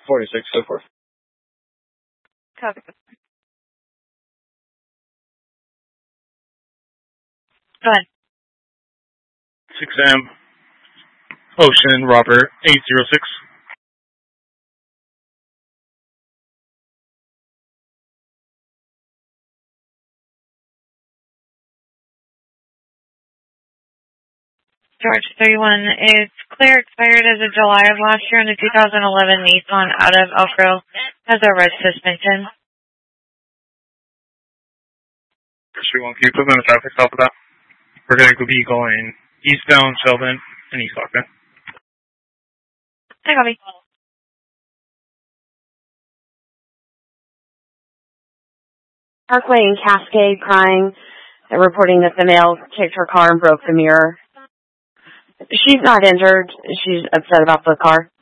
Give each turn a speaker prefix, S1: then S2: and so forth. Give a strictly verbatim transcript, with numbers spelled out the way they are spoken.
S1: forty-six, so forth.
S2: Copy. Go ahead.
S3: six M, Ocean, Robert, eight zero six.
S2: George thirty-one, it's clear, expired as of July of last year, and the two thousand eleven Nissan out of Elk Grove has a red suspension.
S3: three one, can you put me on the traffic stop of that? We're going to be going eastbound Sheldon and East Stockton.
S2: I copy.
S4: Parkway and Cascade crying, they're reporting that the male kicked her car and broke the mirror. She's not injured. She's upset about the car.